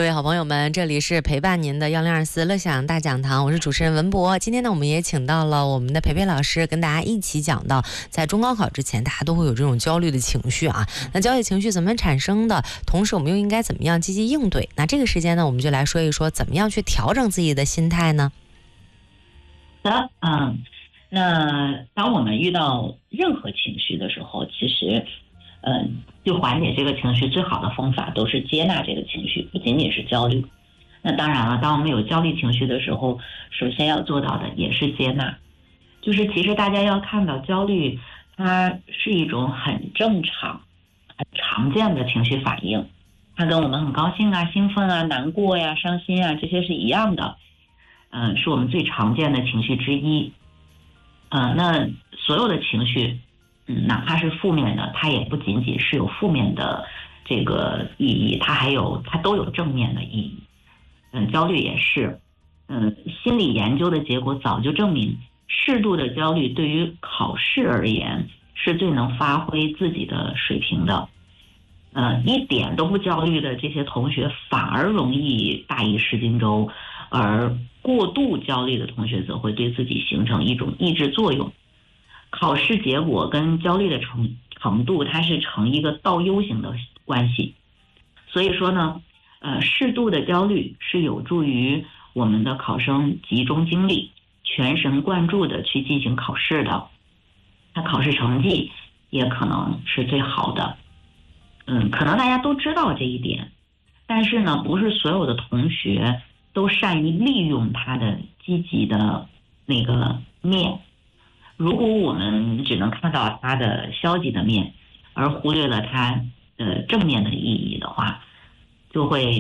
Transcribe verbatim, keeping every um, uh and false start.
各位好朋友们，这里是陪伴您的一零二四乐享大讲堂，我是主持人文博。今天呢，我们也请到了我们的培培老师，跟大家一起讲到，在中高考之前，大家都会有这种焦虑的情绪啊。那焦虑情绪怎么产生的？同时，我们又应该怎么样积极应对？那这个时间呢，我们就来说一说，怎么样去调整自己的心态呢？ 好的，嗯，那当我们遇到任何情绪的时候，其实，嗯，就缓解这个情绪最好的方法都是接纳这个情绪，不仅仅是焦虑。那当然了，当我们有焦虑情绪的时候，首先要做到的也是接纳。就是其实大家要看到焦虑，它是一种很正常、很常见的情绪反应，它跟我们很高兴啊、兴奋啊、难过呀、伤心啊这些是一样的。嗯，是我们最常见的情绪之一。呃，那所有的情绪，嗯，哪怕是负面的，它也不仅仅是有负面的这个意义，它还有它都有正面的意义。嗯，焦虑也是。嗯，心理研究的结果早就证明，适度的焦虑对于考试而言是最能发挥自己的水平的。呃，一点都不焦虑的这些同学反而容易大意失荆州，而过度焦虑的同学则会对自己形成一种抑制作用。考试结果跟焦虑的程程度，它是成一个倒 U 型的关系。所以说呢，呃，适度的焦虑是有助于我们的考生集中精力、全神贯注的去进行考试的。那考试成绩也可能是最好的。嗯，可能大家都知道这一点，但是呢，不是所有的同学都善于利用他的积极的那个面。如果我们只能看到他的消极的面，而忽略了他呃正面的意义的话，就会